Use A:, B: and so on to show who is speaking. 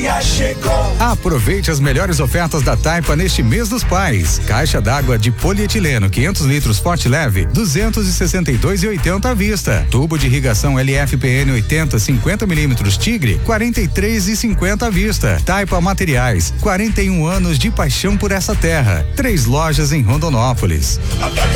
A: dia chegou.
B: Aproveite as melhores ofertas da Taipa neste mês dos pais. Caixa d'água de polietileno 500 litros forte leve 262,80 à vista. Tubo de irrigação LFPN 80 50 milímetros Tigre 43,50 à vista. Taipa Materiais, 41 anos de paixão por essa terra. 3 lojas em Rondonópolis.